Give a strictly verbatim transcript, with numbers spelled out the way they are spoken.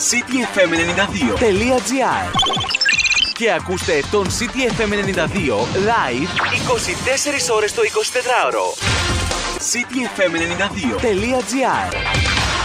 cityfm ενενήντα δύο τελεία gr και ακούστε τον cityfm ενενήντα δύο live είκοσι τέσσερις ώρες το εικοσιτετράωρο. cityfm ενενήντα δύο τελεία gr